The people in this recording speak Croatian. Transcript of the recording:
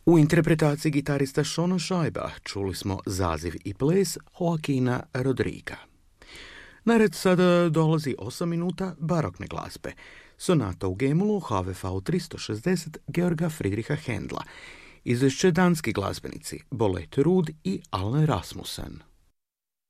U interpretaciji gitarista Šona Šajba čuli smo zaziv i ples Joaquina Rodriga. Na red sada dolazi 8 minuta barokne glazbe. Sonata u G-molu HVV 360 Georga Friedricha Händla. Izvešće danski glazbenici Bolette Rud i Alne Rasmussen.